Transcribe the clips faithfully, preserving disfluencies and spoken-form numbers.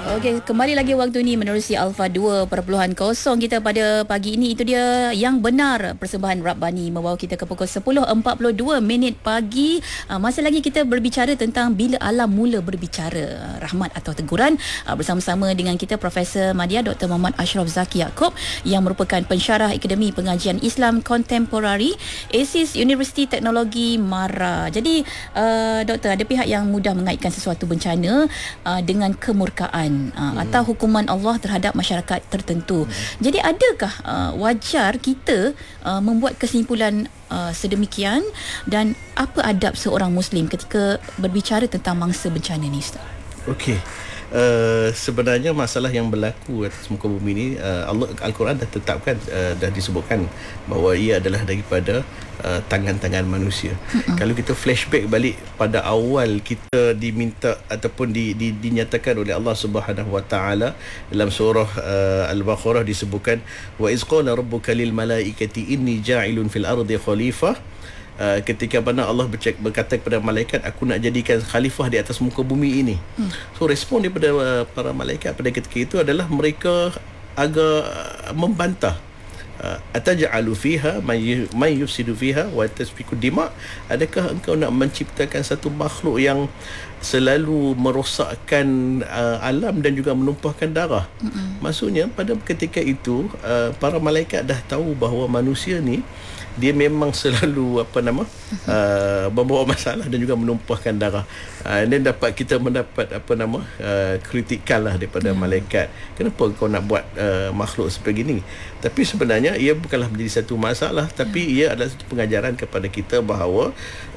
Okey, kembali lagi waktu ini menerusi Alpha dua perpuluhan kosong kita pada pagi ini. Itu dia yang benar, persembahan Rabbani membawa kita ke pukul sepuluh empat puluh dua minit pagi. Uh, masih lagi kita berbicara tentang bila alam mula berbicara, uh, rahmat atau teguran, uh, bersama-sama dengan kita Profesor Madya Doktor Muhammad Ashraf Zaki Yaakob yang merupakan pensyarah Akademi Pengajian Islam Kontemporari A S I S Universiti Teknologi Mara. Jadi uh, doktor, ada pihak yang mudah mengaitkan sesuatu bencana uh, dengan kemurkaan Uh, hmm. atau hukuman Allah terhadap masyarakat tertentu. Hmm. Jadi adakah uh, wajar kita uh, membuat kesimpulan uh, sedemikian, dan apa adab seorang Muslim ketika berbicara tentang mangsa bencana ni, Ustaz? Okey. Uh, sebenarnya masalah yang berlaku atas muka bumi ini, uh, Allah Al-Quran dah tetapkan, uh, dah disebutkan bahawa ia adalah daripada uh, tangan-tangan manusia. Mm-hmm. Kalau kita flashback balik pada awal kita diminta ataupun di, di, dinyatakan oleh Allah Subhanahu Wa Taala dalam surah uh, Al-Baqarah disebutkan, wa iz qala rabbuka lil malaikati inni ja'ilun fil ardi khalifah. Uh, ketika mana Allah berkata kepada malaikat, aku nak jadikan khalifah di atas muka bumi ini. Hmm. So respon daripada uh, para malaikat pada ketika itu adalah mereka agak uh, membantah. Uh, ataj'alu fiha may yufsidu fiha wa tasfiku dima. Adakah engkau nak menciptakan satu makhluk yang selalu merosakkan uh, alam dan juga menumpahkan darah? Mm-hmm. Maksudnya pada ketika itu uh, para malaikat dah tahu bahawa manusia ni dia memang selalu apa nama uh, membawa masalah dan juga menumpahkan darah. Uh, dan dapat kita mendapat apa nama uh, kritikan lah daripada hmm. malaikat. Kenapa kau nak buat uh, makhluk seperti ini? Tapi sebenarnya ia bukanlah menjadi satu masalah, tapi hmm. ia adalah satu pengajaran kepada kita bahawa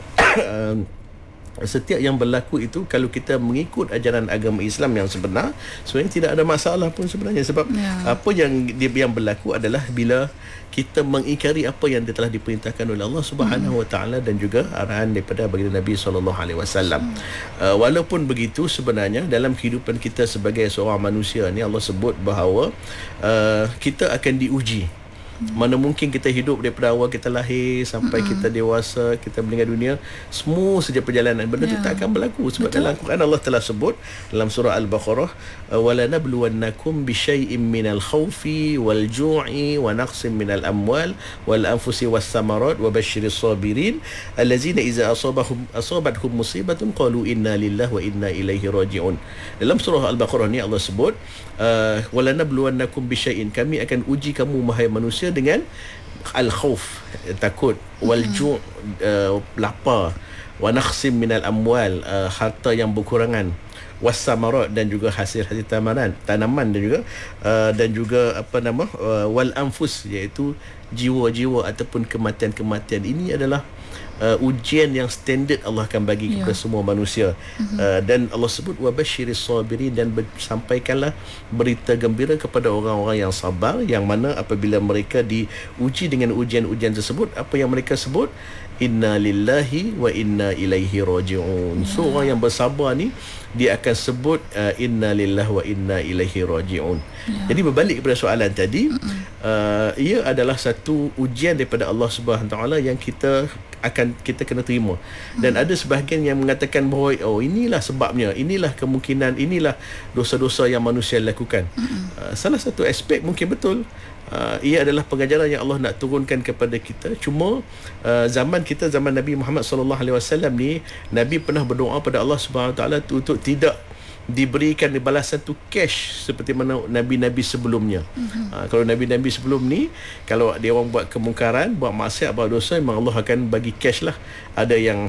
uh, setiap yang berlaku itu, kalau kita mengikut ajaran agama Islam yang sebenar, sebenarnya tidak ada masalah pun sebenarnya. Sebab ya. apa yang dia yang berlaku adalah bila kita mengingkari apa yang telah diperintahkan oleh Allah Subhanahu Wa Taala dan juga arahan daripada baginda Nabi sallallahu alaihi wasallam. Uh, walaupun begitu, sebenarnya dalam kehidupan kita sebagai seorang manusia ni, Allah sebut bahawa uh, kita akan diuji. Mana mungkin kita hidup daripada awal kita lahir sampai mm-hmm. kita dewasa, kita meninggal dunia, semua saja perjalanan benda yeah. itu tak akan berlaku. Sebab Betul. dalam Quran Allah telah sebut dalam surah Al-Baqarah, wala nabluwannakum bisyai'im minal khawfi wal ju'i wa naqsim minal amwal wal anfusi was samarat wa basyiris sabirin allazina idza asabahum asabathum musibatun qalu inna lillahi wa inna ilaihi raji'un. Dalam surah Al-Baqarah ni Allah sebut, uh, wala nabluwannakum bisyai'in, kami akan uji kamu wahai manusia dengan al-khawf, takut, wal ju' uh, lapar, wa naqsim minal amwal, uh, harta yang berkurangan, was-samarat, dan juga hasil-hasil tanaman tanaman dan juga uh, dan juga apa nama uh, wal anfus, iaitu jiwa-jiwa ataupun kematian-kematian. Ini adalah Uh, ujian yang standard Allah akan bagi yeah. kepada semua manusia. Mm-hmm. uh, dan Allah sebut wa basyiris sabirin, dan ber- sampaikanlah berita gembira kepada orang-orang yang sabar, yang mana apabila mereka diuji dengan ujian-ujian tersebut, apa yang mereka sebut, inna lillahi wa inna ilaihi raji'un. Yeah. So orang yang bersabar ni, dia akan sebut uh, inna lillahi wa inna ilaihi raji'un. Yeah. Jadi berbalik kepada soalan tadi, mm-hmm. uh, ia adalah satu ujian daripada Allah Subhanahu Wa Taala yang kita akan kita kena terima. Dan hmm. ada sebahagian yang mengatakan bahawa oh inilah sebabnya, inilah kemungkinan, inilah dosa-dosa yang manusia lakukan. Hmm. Uh, salah satu aspek mungkin betul. Uh, ia adalah pengajaran yang Allah nak turunkan kepada kita. Cuma uh, zaman kita, zaman Nabi Muhammad sallallahu alaihi wasallam ni, Nabi pernah berdoa pada Allah Subhanahu Wa Taala untuk tidak diberikan balasan tu cash seperti mana Nabi-Nabi sebelumnya. Mm-hmm. Ha, kalau Nabi-Nabi sebelum ni, kalau dia orang buat kemungkaran, buat maksiat, buat dosa, memang Allah akan bagi cash lah. Ada yang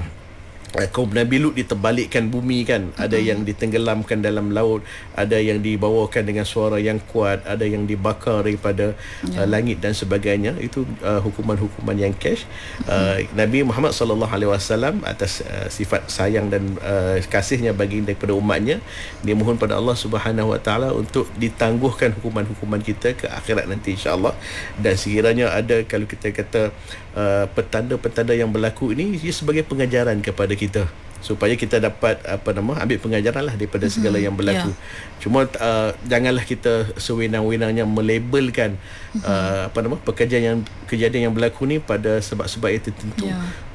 kaum Nabi Lut diterbalikkan bumi kan, mm-hmm. ada yang ditenggelamkan dalam laut, ada yang dibawakan dengan suara yang kuat, ada yang dibakar daripada yeah. uh, langit dan sebagainya. Itu uh, hukuman-hukuman yang cash. mm-hmm. uh, Nabi Muhammad sallallahu alaihi wasallam atas uh, sifat sayang dan uh, kasihnya bagi daripada umatnya, dia mohon pada Allah Subhanahu Wa Taala untuk ditangguhkan hukuman-hukuman kita ke akhirat nanti, insya-Allah. Dan sekiranya ada, kalau kita kata uh, petanda-petanda yang berlaku ini, ia sebagai pengajaran kepada kita kita, supaya kita dapat apa nama ambil pengajaran lah daripada segala mm-hmm. yang berlaku. Yeah. Cuma uh, janganlah kita sewenang-wenangnya melabelkan mm-hmm. uh, apa nama pekerjaan yang kejadian yang berlaku ni pada sebab-sebab yang tertentu. Yeah.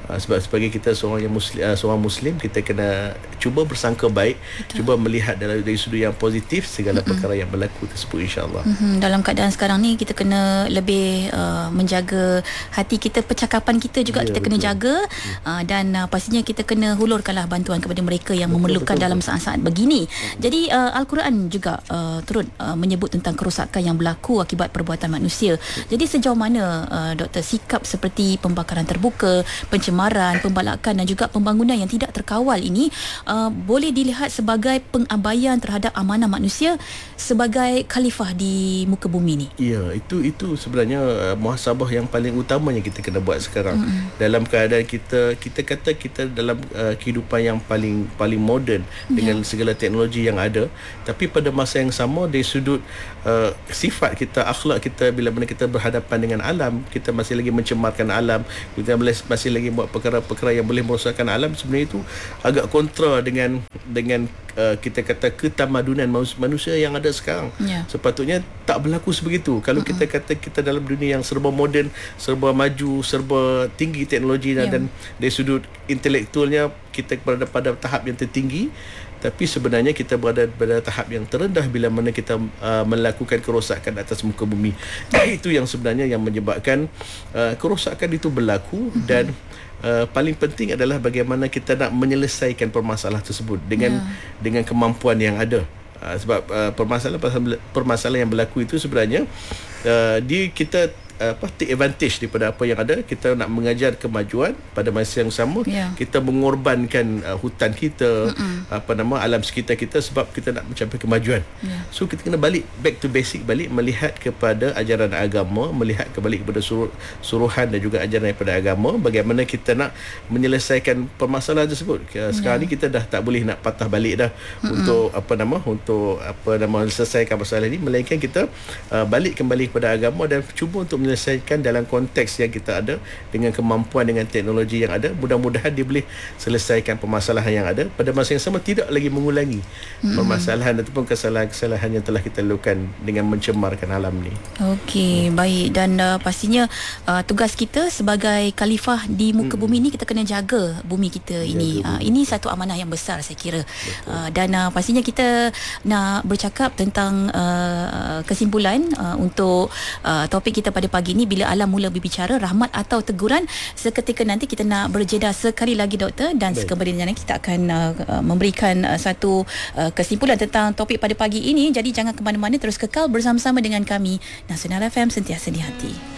Uh, sebab sebagai kita seorang yang muslim, uh, seorang muslim, kita kena cuba bersangka baik, betul, cuba melihat dari, dari sudut yang positif segala mm-hmm. perkara yang berlaku tersebut, insya-Allah. Mm-hmm. Dalam keadaan sekarang ni kita kena lebih uh, menjaga hati kita, percakapan kita juga ya, kita betul. kena jaga uh, dan uh, pastinya kita kena hulurkanlah bantuan kepada mereka yang betul, memerlukan betul, dalam betul. saat-saat begini. Mm-hmm. Jadi uh, Al-Quran juga uh, turut uh, menyebut tentang kerosakan yang berlaku akibat perbuatan manusia. Betul. Jadi sejauh mana uh, doktor sikap seperti pembakaran terbuka, pencemaran, pembalakan dan juga pembangunan yang tidak terkawal ini uh, boleh dilihat sebagai pengabaian terhadap amanah manusia sebagai khalifah di muka bumi ni? Ya, itu itu sebenarnya uh, muhasabah yang paling utama yang kita kena buat sekarang. Mm-hmm. Dalam keadaan kita kita kata kita dalam uh, kehidupan yang paling paling moden dengan yeah. segala teknologi yang ada, tapi pada masa yang sama dari sudut uh, sifat kita, akhlak kita, bila mana kita berhadapan dengan alam, kita masih lagi mencemarkan alam, kita masih lagi buat perkara-perkara yang boleh merosakkan alam. Sebenarnya itu agak kontra dengan dengan uh, kita kata ketamadunan manusia yang ada sekarang. Yeah. Sepatutnya tak berlaku sebegitu. Kalau uh-huh. kita kata kita dalam dunia yang serba moden, serba maju, serba tinggi teknologi yeah. dan dari sudut intelektualnya kita berada pada tahap yang tertinggi, tapi sebenarnya kita berada pada tahap yang terendah bila mana kita uh, melakukan kerosakan atas muka bumi. Itu yang sebenarnya yang menyebabkan uh, kerosakan itu berlaku. Uh-huh. Dan Uh, paling penting adalah bagaimana kita nak menyelesaikan permasalahan tersebut dengan yeah. dengan kemampuan yang ada. Uh, sebab uh, permasalahan permasalahan yang berlaku itu sebenarnya uh, dia kita apa take advantage daripada apa yang ada. Kita nak mengajar kemajuan, pada masa yang sama yeah. kita mengorbankan uh, hutan kita, Mm-mm. apa nama alam sekitar kita sebab kita nak mencapai kemajuan. Yeah. So kita kena balik back to basic, balik melihat kepada ajaran agama, melihat kembali kepada suruh, suruhan dan juga ajaran daripada agama, bagaimana kita nak menyelesaikan permasalahan tersebut. Sekarang yeah. ni kita dah tak boleh nak patah balik dah Mm-mm. untuk apa nama untuk apa nama selesaikan masalah ini, melainkan kita uh, balik kembali kepada agama dan cuba untuk menyelesaikan dalam konteks yang kita ada dengan kemampuan, dengan teknologi yang ada. Mudah-mudahan dia boleh selesaikan permasalahan yang ada pada masa yang sama, tidak lagi mengulangi hmm. permasalahan ataupun kesalahan-kesalahan yang telah kita lakukan dengan mencemarkan alam ni. Okey, hmm. baik. Dan uh, pastinya uh, tugas kita sebagai khalifah di muka hmm. bumi ni, kita kena jaga bumi kita jaga ini. Bumi. Uh, ini satu amanah yang besar saya kira. Uh, dan uh, pastinya kita nak bercakap tentang uh, kesimpulan uh, untuk uh, topik kita pada pagi ini, bila alam mula berbicara, rahmat atau teguran. Seketika nanti kita nak berjeda sekali lagi doktor, dan sekembalinya kita akan uh, memberikan uh, satu uh, kesimpulan tentang topik pada pagi ini. Jadi jangan ke mana-mana, terus kekal bersama-sama dengan kami. Nasional F M, sentiasa di hati.